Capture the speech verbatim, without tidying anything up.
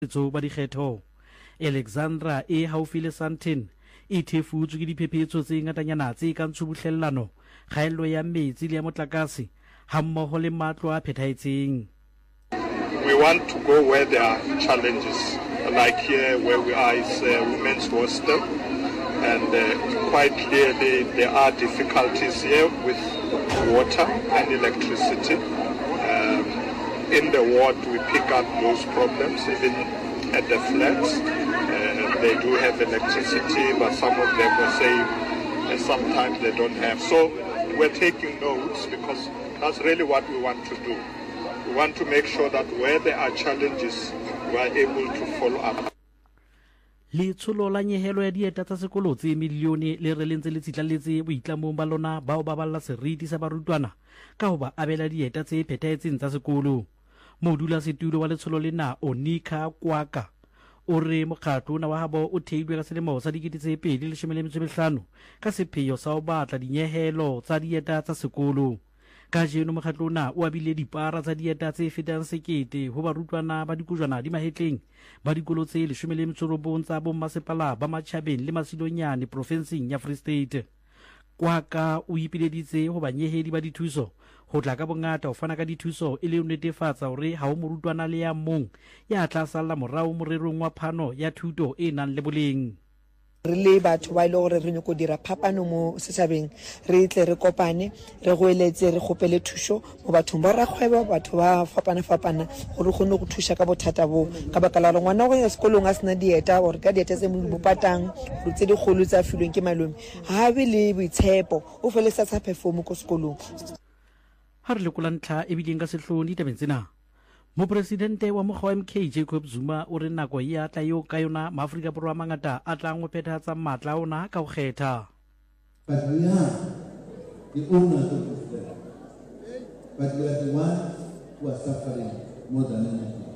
tso ba dikgetho. Alexandra e haufi le Sandton e thefutswe ke diphephetso tse ngatanyana tse ka ntshubuhlellano kgaello ya metsi le ya motlakase hammoho le matlo a phethahetseng. We want to go where there are challenges, like here where we are is a women's hostel, and uh, quite clearly there are difficulties here with water and electricity. Um, in the ward we pick up those problems, even at the flats. Uh, they do have electricity, but some of them were saying uh, sometimes they don't have. So we're taking notes because that's really what we want to do. We want to make sure that where there are challenges, we are able to follow up. Letsholo la nyehelo ya dieta tsa sekolo tse milione le re lentse le tsitlaletse boitlamong ba lona bao ba balla seriti sa barutwana ka ho ba abela dieta tse phethahetseng tsa sekolo. Modula setulo wa letsholo lena Onika Kwaka o re mokgatlo ona wa habo o theilwe ka selemo sa dikete tse pedi le leshome le metso e mehlano ka sepheo sa ho batla dinyehelo tsa dieta tsa sekolo. Ka jeno mokgatlo ona o abile dipara tsa dieta tse fetang sekete ho barutwana ba dikojwana di mahetleng ba dikolo tse leshome le metso e robong tsa bommasepala ba Matjhabeng le Masilonyane profenseng ya Free State. Kwaka o ipileditse ho banyehedi ba dithuso ho tla ka bongata ho fana ka dithuso e le ho netefatsa hore ha o morutwana le ya mong ya tla salla morao morerong wa phano ya thuto e nang le boleng. Re le batho ba ile gore re ne go dira phapano mo setšhabeng re tle re kopane re go eletse re gopele thuso mo bathong ba rakgwebo batho ba fapana fapana gore go ne go thusa ka bothata bo ka baka la ngwana go ya sekolong a sena dieta or ka dieta tse mo bopatang go tse di golo tsa filweng ke malome ha be le boitshepo o fele sa sa perform ko sekolong. Ha re lekola ntlha e bileng ka sehloni tabeng tsena. Mopresidente wa mokgwa wa M K Jacob Zuma o re nako ya tla yo ka yona Maafrika Borwa mangata a tlang ho phethahatsa matla ona ka ho kgetha. But we are the owners of this land. But we are the ones who are suffering more than anything.